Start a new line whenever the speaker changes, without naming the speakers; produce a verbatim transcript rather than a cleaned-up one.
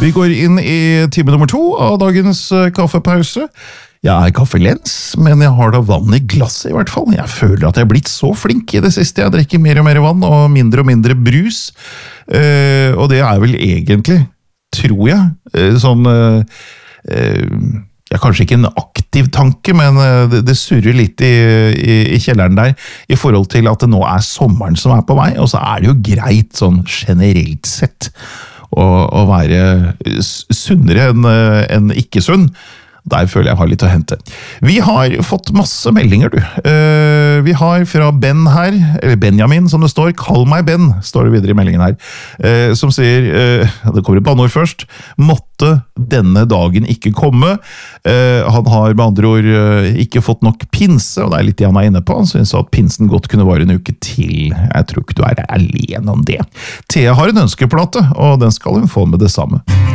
Vi går inn i time nummer to av dagens kaffepause. Jeg er kaffelens, men jeg har da vann i glasset i hvert fall. Jeg føler at jeg er blitt så flink i det siste. Jeg drikker mer og mer vann, og mindre og mindre brus. Uh, og det er vel egentlig, tror jeg, uh, sånn... Uh, uh, ja, kanskje ikke en aktiv tanke, men det, det surrer litt i, i, i kjelleren der, i forhold til at det nå er sommeren som er på vei, og så er det jo greit sånn generelt sett å, å være sunnere enn en ikke sunn. Der føler jeg har litt å hente. Vi har fått masse meldinger, du. Uh, vi har fra Ben her, eller Benjamin som det står, kall meg Ben, står det videre i meldingen her, uh, som sier, uh, det kommer et banneord først, måtte denne dagen ikke komme. Uh, han har med andre ord uh, ikke fått nok pinse, og det er litt det han er inne på. Han synes at pinsen godt kunne vare en uke til. Jeg tror ikke du er alene om det. Thea har en ønskeplate, og den skal hun få med det samme.